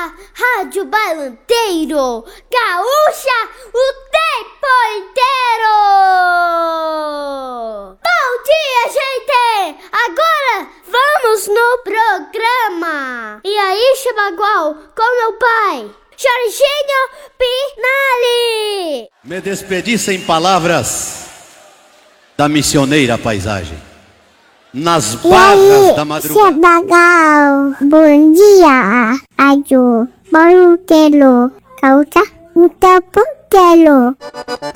Rádio Bailanteiro, gaúcha o tempo inteiro. Bom dia, gente! Agora vamos no programa. E aí, Chabagual, com meu pai, Jorginho Pinali. Me despedi sem palavras da missioneira paisagem. Nas barras da madrugada. Chabagual, bom dia. Rádio Bailanteiro, gaúcha o tempo inteiro.